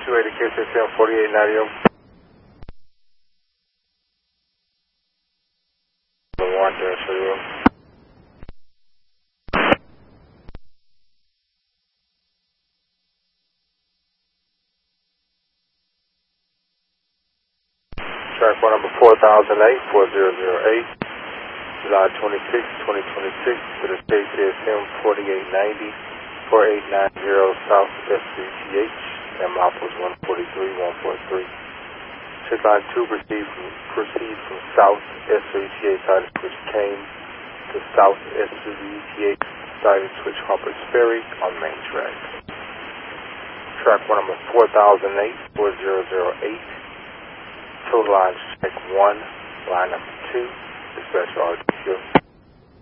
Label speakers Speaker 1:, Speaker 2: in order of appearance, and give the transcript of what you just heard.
Speaker 1: 280 KCSM 4890. One there, so you will. Track one number 4008, 4008, July 26, 2026, to the KCSM 4890, 4890 South SCTH, Ammopolis 143, 143. Check line 2 proceed from South SCTH side of switch Kane to South SCTH side of switch Harper's Ferry on main track. Track one number 4008, 4008. Total lines check 1, line number 2, dispatch RDQ.